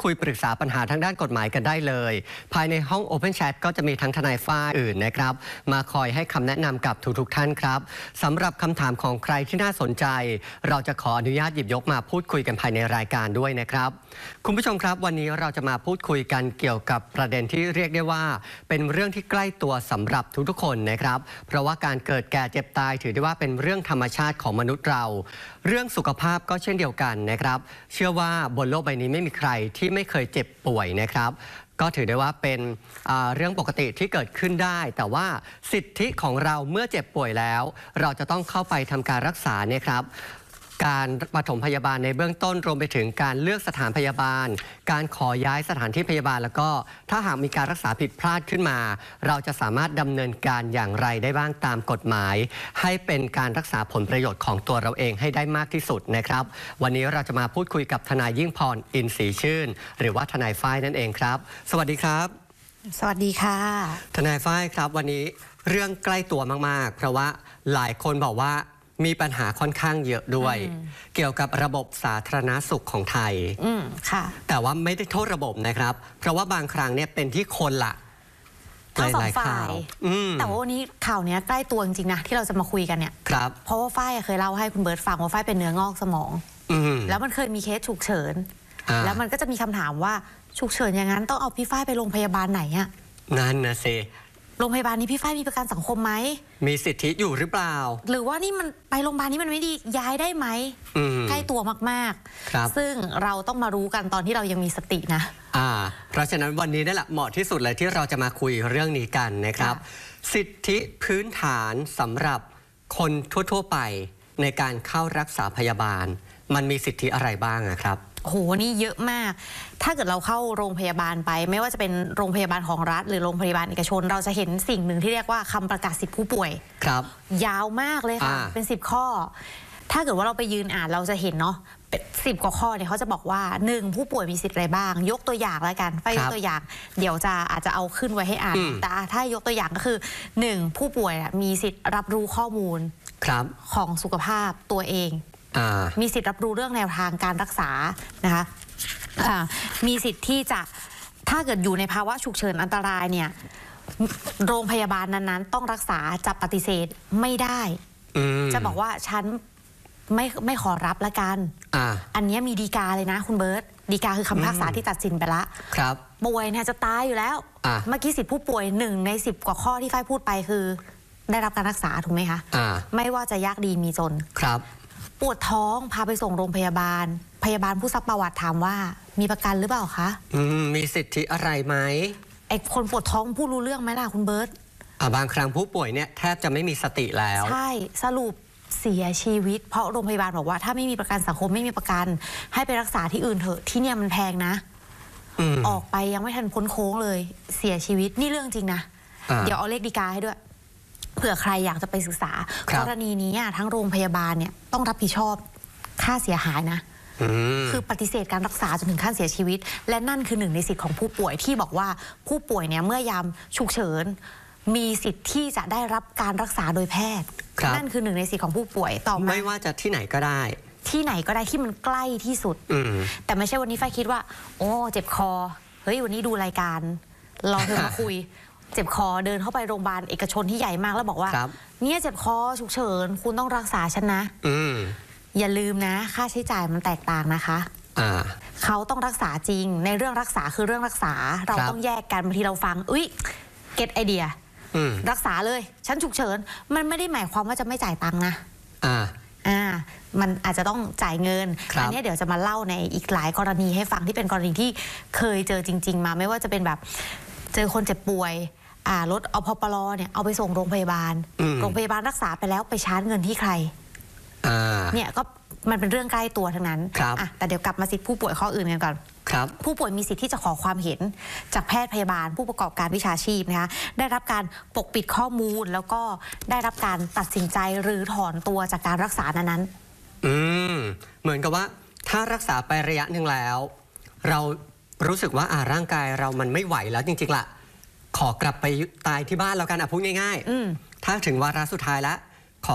คุยปรึกษาปัญหาทางด้านกฎหมายกันได้เลยภายในห้อง Open Chat ก็จะมีทั้งทนายฝ่ายอื่นนะครับมาคอยให้คำแนะนำกับทุกท่านครับสำหรับคำถามของใครที่น่าสนใจเราจะขออนุญาตหยิบยกมาพูดคุยกันภายในรายการด้วยนะครับคุณผู้ชมครับวันนี้เราจะมาพูดคุยกันเกี่ยวกับประเด็นที่เรียกได้ว่าเป็นเรื่องที่ใกล้ตัวสำหรับทุกๆคนนะครับเพราะว่าการเกิดแก่เจ็บตายถือได้ว่าเป็นเรื่องธรรมชาติของมนุษย์เราเรื่องสุขภาพก็เช่นเดียวกันนะครับเชื่อว่าบนโลกใบนี้ไม่มีใครที่ไม่เคยเจ็บป่วยนะครับก็ถือได้ว่าเป็นเรื่องปกติที่เกิดขึ้นได้แต่ว่าสิทธิของเราเมื่อเจ็บป่วยแล้วเราจะต้องเข้าไปทำการรักษาเนี่ยครับการปฐมพยาบาลในเบื้องต้นรวมไปถึงการเลือกสถานพยาบาลการขอย้ายสถานที่พยาบาลแล้วก็ถ้าหากมีการรักษาผิดพลาดขึ้นมาเราจะสามารถดำเนินการอย่างไรได้บ้างตามกฎหมายให้เป็นการรักษาผลประโยชน์ของตัวเราเองให้ได้มากที่สุดนะครับวันนี้เราจะมาพูดคุยกับทนายยิ่งพรอินทร์ศรีชื่นหรือว่าทนายฝ้ายนั่นเองครับสวัสดีครับสวัสดีค่ะทนายฝ้ายครับวันนี้เรื่องใกล้ตัวมากๆเพราะว่าหลายคนบอกว่ามีปัญหาค่อนข้างเยอะด้วยเกี่ยวกับระบบสาธารณสุขของไทยค่ะแต่ว่าไม่ได้โทษระบบนะครับเพราะว่าบางครั้งเนี่ยเป็นที่คนละทั้งสองฝ่ายแต่ว่าวันนี้ข่าวนี้ใกล้ตัวจริงๆนะที่เราจะมาคุยกันเนี่ยครับเพราะว่าฝ้ายเคยเล่าให้คุณเบิร์ตฟังว่าฝ้ายเป็นเนื้องอกสมองแล้วมันเคยมีเคสฉุกเฉินแล้วมันก็จะมีคำถามว่าฉุกเฉินอย่างนั้นต้องเอาพี่ฝ้ายไปโรงพยาบาลไหนอะนั่นนะเซโรงพยาบาลนี้พี่ฝ้ายมีประกันสังคมไหมมีสิทธิอยู่หรือเปล่าหรือว่านี่มันไปโรงพยาบาลนี้มันไม่ดีย้ายได้ไหมใกล้ตัวมากๆซึ่งเราต้องมารู้กันตอนที่เรายังมีสตินะเพราะฉะนั้นวันนี้นั่นแหละเหมาะที่สุดเลยที่เราจะมาคุยเรื่องนี้กันนะครับสิทธิพื้นฐานสำหรับคนทั่วๆไปในการเข้ารักษาพยาบาลมันมีสิทธิอะไรบ้างครับโหนี่เยอะมากถ้าเกิดเราเข้าโรงพยาบาลไปไม่ว่าจะเป็นโรงพยาบาลของรัฐหรือโรงพยาบาลเอกชนเราจะเห็นสิ่งหนึ่งที่เรียกว่าคำประกาศสิทธิผู้ป่วยครับยาวมากเลยค่ะเป็น10ข้อถ้าเกิดว่าเราไปยืนอ่านเราจะเห็นเนาะเป็น10 กว่าข้อเนี่ยเขาจะบอกว่า1ผู้ป่วยมีสิทธิ์อะไรบ้างยกตัวอย่างแล้วกันไปยกตัวอย่างเดี๋ยวอาจจะเอาขึ้นไว้ให้อ่านแต่ถ้ายกตัวอย่างก็คือ1ผู้ป่วยมีสิทธิ์รับรู้ข้อมูลของสุขภาพตัวเองมีสิทธิ์รับรู้เรื่องแนวทางการรักษานะคะมีสิทธิ์ที่จะถ้าเกิดอยู่ในภาวะฉุกเฉินอันตรายเนี่ยโรงพยาบาลนั้นๆต้องรักษาจะปฏิเสธไม่ได้จะบอกว่าฉันไม่ขอรับละกันอันนี้มีฎีกาเลยนะคุณเบิร์ตฎีกาคือคำพิพากษาที่ตัดสินไปละป่วยเนี่ยจะตายอยู่แล้วเมื่อกี้สิทธิผู้ป่วย1 ใน 10 กว่าข้อที่ฝ้ายพูดไปคือได้รับการรักษาถูกไหมคะไม่ว่าจะยากดีมีจนปวดท้องพาไปส่งโรงพยาบาลพยาบาลผู้ซักประวัติถามว่ามีประกันหรือเปล่าคะมีสิทธิอะไรไหมไอ้คนปวดท้องพูดรู้เรื่องไหมล่ะคุณเบิร์ตบางครั้งผู้ป่วยเนี่ยแทบจะไม่มีสติแล้วใช่สรุปเสียชีวิตเพราะโรงพยาบาลบอกว่าถ้าไม่มีประกันสังคมไม่มีประกันให้ไปรักษาที่อื่นเถอะที่เนี่ยมันแพงนะออกไปยังไม่ทันพ้นโค้งเลยเสียชีวิตนี่เรื่องจริงนะเดี๋ยวเอาเลขฎีกาให้ด้วยเผื่อใครอยากจะไปศึกษากรณีนี้ทั้งโรงพยาบาลเนี่ยต้องรับผิดชอบค่าเสียหายนะคือปฏิเสธการรักษาจนถึงขั้นเสียชีวิตและนั่นคือ1 ในสิทธิ์ของผู้ป่วยที่บอกว่าผู้ป่วยเนี่ยเมื่อยามฉุกเฉินมีสิทธิ์ที่จะได้รับการรักษาโดยแพทย์นั่นคือ1 ในสิทธิ์ของผู้ป่วยต่อมาไม่ว่าจะที่ไหนก็ได้ที่ไหนก็ได้ที่มันใกล้ที่สุดแต่ไม่ใช่วันนี้ฝ้ายคิดว่าโอ้เจ็บคอเฮ้ยวันนี้ดูรายการเราเธอมาคุยเจ็บคอเดินเข้าไปโรงพยาบาลเอกชนที่ใหญ่มากแล้วบอกว่าเนี่ยเจ็บคอฉุกเฉินคุณต้องรักษาฉันนะอย่าลืมนะค่าใช้จ่ายมันแตกต่างนะคะเขาต้องรักษาจริงในเรื่องรักษาคือเรื่องรักษาเราต้องแยกกันบางทีเราฟังเก็ตไอเดียรักษาเลยฉันฉุกเฉินมันไม่ได้หมายความว่าจะไม่จ่ายตังค์นะมันอาจจะต้องจ่ายเงินอันนี้เดี๋ยวจะมาเล่าในอีกหลายกรณีให้ฟังที่เป็นกรณีที่เคยเจอจริงๆมาไม่ว่าจะเป็นแบบเจอคนเจ็บป่วยรถอพปลเนี่ยเอาไปส่งโรงพยาบาลโรงพยาบาลรักษาไปแล้วไปชาร์จเงินที่ใครเนี่ยก็มันเป็นเรื่องใกล้ตัวทั้งนั้นแต่เดี๋ยวกลับมาสิทธิผู้ป่วยข้ออื่นกันก่อนผู้ป่วยมีสิทธิ์ที่จะขอความเห็นจากแพทย์พยาบาลผู้ประกอบการวิชาชีพนะคะได้รับการปกปิดข้อมูลแล้วก็ได้รับการตัดสินใจหรือถอนตัวจากการรักษานั้นเหมือนกับว่าถ้ารักษาไประยะหนึ่งแล้วเรารู้สึกว่าร่างกายเรามันไม่ไหวแล้วจริงๆล่ะขอกลับไปตายที่บ้านแล้วกันพูดง่ายๆถ้าถึงวาระสุดท้ายแล้ว